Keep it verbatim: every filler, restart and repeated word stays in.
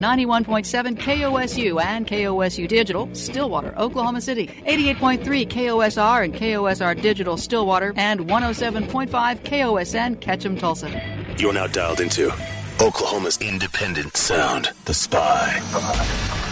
ninety-one point seven K O S U and K O S U Digital, Stillwater, Oklahoma City. eighty-eight point three K O S R and K O S R Digital, Stillwater. And one oh seven point five K O S N, Ketchum, Tulsa. You're now dialed into Oklahoma's independent sound, The Spy.